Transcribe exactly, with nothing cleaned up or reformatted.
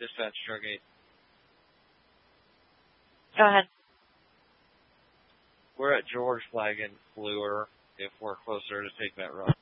Dispatch Stargate. Go ahead. We're at George Flagging Fluor if we're closer to take that run.